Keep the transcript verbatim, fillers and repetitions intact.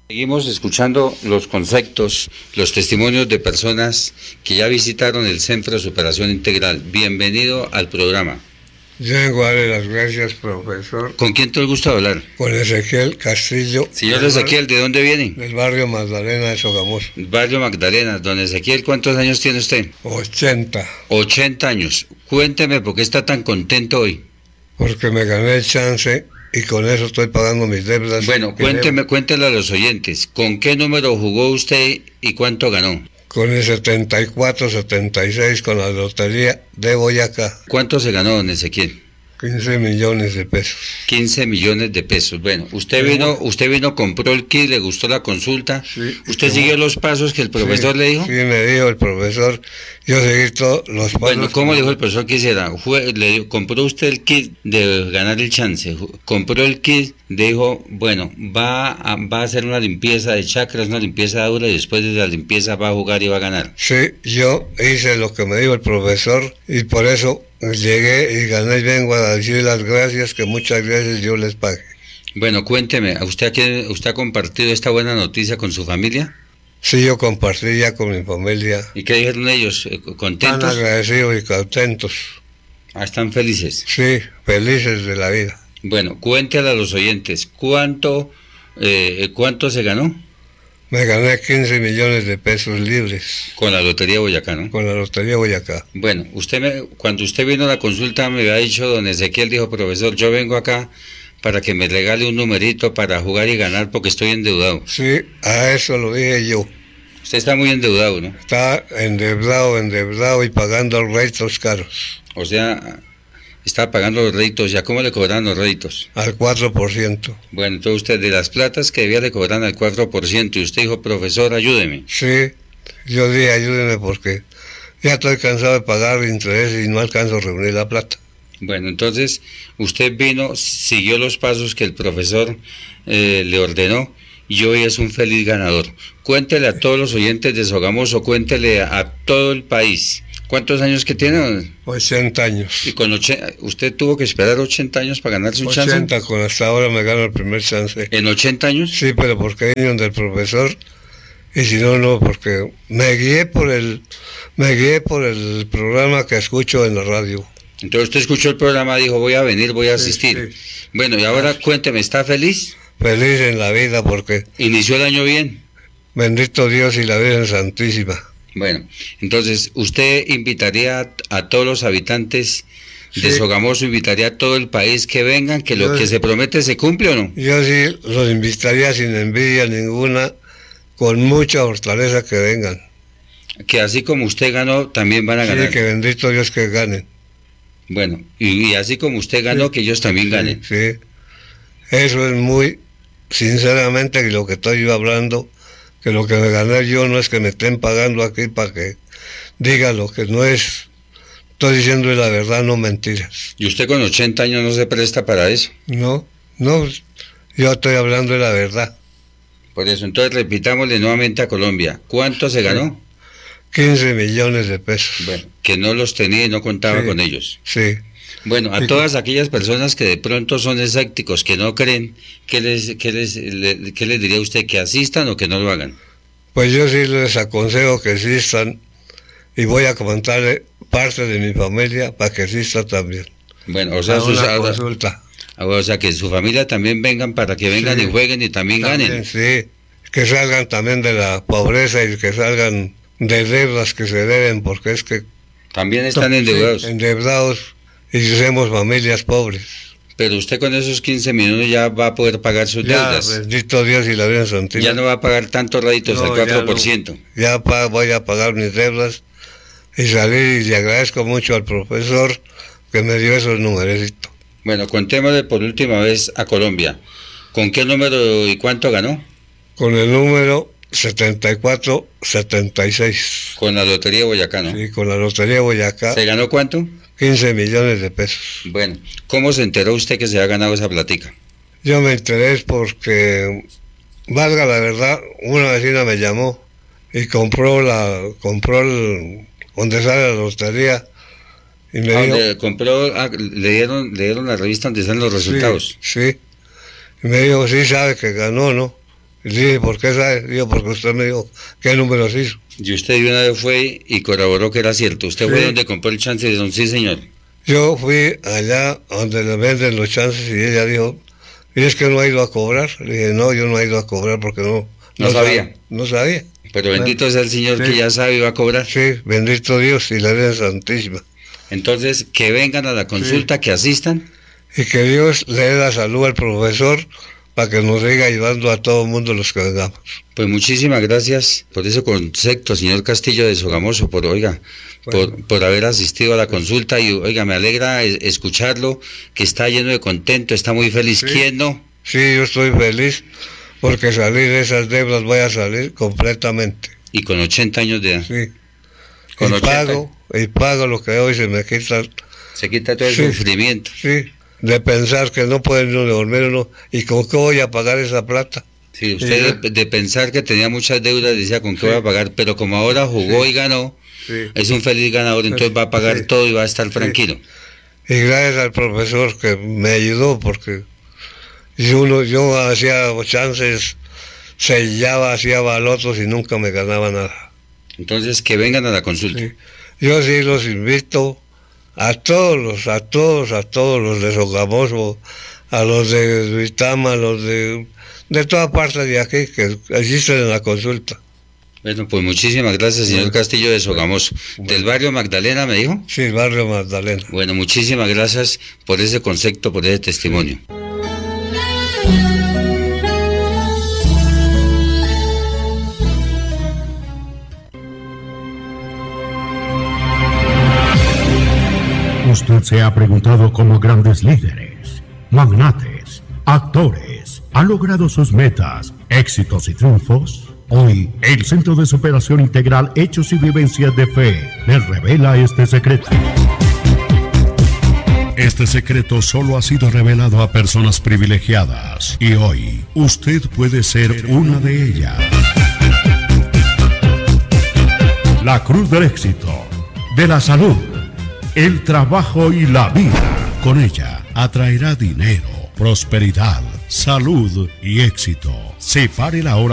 Seguimos escuchando los conceptos, los testimonios de personas que ya visitaron el Centro de Superación Integral. Bienvenido al programa. Yo vengo a darle las gracias, profesor. ¿Con quién te gusta hablar? Con Ezequiel Castillo. Señor Ezequiel, ¿de dónde viene? Del barrio Magdalena de Sogamoso. Barrio Magdalena. Don Ezequiel, ¿cuántos años tiene usted? ochenta. ochenta años. Cuénteme por qué está tan contento hoy. Porque me gané el chance y con eso estoy pagando mis deudas. Bueno, cuénteme, cuéntele a los oyentes, ¿con qué número jugó usted y cuánto ganó? Con el setenta y cuatro setenta y seis con la lotería de Boyacá. ¿Cuánto se ganó, don Ezequiel? quince millones de pesos. quince millones de pesos. Bueno, usted vino, usted vino, compró el kit, le gustó la consulta. Sí, ¿Usted siguió los pasos que el profesor sí, le dijo? Sí, me dijo el profesor. Yo seguí todos los pasos. Bueno, ¿cómo le dijo el profesor que hiciera? Fue, le dijo, compró usted el kit de ganar el chance. Compró el kit, dijo, bueno, va a, va a hacer una limpieza de chakras, una limpieza de aura y después de la limpieza va a jugar y va a ganar. Sí, yo hice lo que me dijo el profesor y por eso llegué y gané y vengo a decir las gracias que muchas veces yo les pague. Bueno, cuénteme, ¿usted, ¿usted ha compartido esta buena noticia con su familia? Sí, yo compartí ya con mi familia. ¿Y qué dijeron ellos? ¿Contentos? Están agradecidos y contentos. Ah, ¿están felices? Sí, felices de la vida. Bueno, cuéntale a los oyentes, ¿cuánto, eh, cuánto se ganó? Me gané quince millones de pesos libres. Con la Lotería Boyacá, ¿no? Con la Lotería Boyacá. Bueno, usted me, cuando usted vino a la consulta me había dicho, don Ezequiel, dijo, profesor, yo vengo acá para que me regale un numerito para jugar y ganar porque estoy endeudado. Sí, a eso lo dije yo. Usted está muy endeudado, ¿no? Está endeudado, endeudado y pagando réditos caros. O sea, está pagando los réditos, ¿ya cómo le cobran los réditos? Al cuatro por ciento. Bueno, entonces usted de las platas que debía le cobran al cuatro por ciento y usted dijo, profesor, ayúdeme. Sí, yo dije, ayúdeme porque ya estoy cansado de pagar intereses y no alcanzo a reunir la plata. Bueno, entonces usted vino, siguió los pasos que el profesor eh, le ordenó y hoy es un feliz ganador. Cuéntele a todos los oyentes de Sogamoso, cuéntele a, a todo el país. ¿Cuántos años que tiene? ochenta años. ¿Y con ochenta, usted tuvo que esperar ochenta años para ganarse un chance? ochenta, con hasta ahora me gano el primer chance. ¿En ochenta años? Sí, pero porque vine donde el profesor y si no, no, porque me guié por el, me guié por el programa que escucho en la radio. Entonces usted escuchó el programa, dijo, voy a venir, voy a asistir. Sí, sí. Bueno, y ahora cuénteme, ¿está feliz? Feliz en la vida porque... ¿Inició el año bien? Bendito Dios y la Virgen Santísima. Bueno, entonces, ¿usted invitaría a, a todos los habitantes de sí. Sogamoso, invitaría a todo el país que vengan, que yo, lo que se promete se cumple o no? Yo sí los invitaría sin envidia ninguna, con mucha fortaleza que vengan. Que así como usted ganó, también van a ganar. Sí, que bendito Dios que ganen. Bueno, y, y así como usted ganó, sí, que ellos también sí, ganen. Sí, eso es muy, sinceramente, lo que estoy yo hablando, que lo que me gané yo no es que me estén pagando aquí para que diga lo que no es, estoy diciendo la verdad, no mentiras. ¿Y usted con ochenta años no se presta para eso? No, no, yo estoy hablando de la verdad. Por eso, entonces repitámosle nuevamente a Colombia, ¿cuánto se ganó? quince millones de pesos. Bueno, que no los tenía y no contaba sí, con ellos. Sí. Bueno, a sí. todas aquellas personas que de pronto son escépticos, que no creen, ¿qué les, qué les, le, qué les diría usted? ¿Que asistan o que no lo hagan? Pues yo sí les aconsejo que asistan y voy a comentarle parte de mi familia para que asista también. Bueno, o sea, a sus, una consulta. O sea, que su familia también vengan para que vengan sí, y jueguen y también, también ganen. Sí, que salgan también de la pobreza y que salgan de deudas que se deben, porque es que... También están endeudados. Sí, endeudados y somos familias pobres. Pero usted con esos quince millones ya va a poder pagar sus ya, deudas. Bendito Dios y la Virgen Santísima. Ya no va a pagar tantos réditos no, al cuatro por ciento. Ya, no. ya pa, voy a pagar mis deudas y salir, y le agradezco mucho al profesor que me dio esos numerecitos. Bueno, contémosle por última vez a Colombia. ¿Con qué número y cuánto ganó? Con el número setenta y cuatro setenta y seis. Con la Lotería Boyacá, ¿no? Sí, con la Lotería Boyacá. ¿Se ganó cuánto? quince millones de pesos. Bueno, ¿cómo se enteró usted que se había ganado esa platica? Yo me enteré porque, valga la verdad, una vecina me llamó y compró la, compró el, donde sale la lotería. Y me ah, dijo, le compró, ah, le dieron, le dieron la revista donde están los resultados. Sí, sí. Y me dijo, sí sabe que ganó, ¿no? Y dije, ¿por qué sabe? Digo, porque usted me dijo qué números hizo. Y usted de una vez fue y corroboró que era cierto. ¿Usted Sí. fue donde compró el chance de don sí, señor? Yo fui allá donde le venden los chances y ella dijo, ¿y es que no ha ido a cobrar? Le dije, no, yo no he ido a cobrar porque no... No sabía. sab- No sabía. Pero bendito sea el Señor Sí. que ya sabe y va a cobrar. Sí, bendito Dios y la Virgen Santísima. Entonces, que vengan a la consulta, que asistan. Y que Dios le dé la salud al profesor para que nos siga ayudando a todo el mundo los que vengamos. Pues muchísimas gracias por ese concepto, señor Castillo de Sogamoso, por, oiga, Bueno. por, por haber asistido a la consulta y, oiga, me alegra es- escucharlo, que está lleno de contento, está muy feliz. Sí. ¿Quién no? Sí, yo estoy feliz porque salir de esas deudas voy a salir completamente. Y con ochenta años de edad. Sí. Con y ochenta. pago, y pago lo que hoy se me quita. Se quita todo el Sí. sufrimiento. Sí, de pensar que no pueden uno dormir uno y con qué voy a pagar esa plata. Sí, usted de, de pensar que tenía muchas deudas decía con qué Sí. voy a pagar, pero como ahora jugó Sí. y ganó, Sí. es un feliz ganador, entonces va a pagar Sí. todo y va a estar Sí. tranquilo. Y gracias al profesor que me ayudó porque yo, uno, yo hacía chances, sellaba, hacía balotos y nunca me ganaba nada. Entonces, que vengan a la consulta. Sí. Yo sí los invito a todos, los, a todos, a todos los de Sogamoso, a los de Duitama, a los de, de toda parte de aquí que asisten en la consulta. Bueno, pues muchísimas gracias, señor Bueno. Castillo de Sogamoso. Bueno. Del barrio Magdalena, me dijo. Sí, barrio Magdalena. Bueno, muchísimas gracias por ese concepto, por ese testimonio. Usted se ha preguntado cómo grandes líderes, magnates, actores han logrado sus metas, éxitos y triunfos. Hoy, el Centro de Superación Integral Hechos y Vivencias de Fe les revela este secreto. Este secreto solo ha sido revelado a personas privilegiadas y hoy usted puede ser una de ellas. La cruz del éxito, de la salud, el trabajo y la vida. Con ella atraerá dinero, prosperidad, salud y éxito. Separe la hora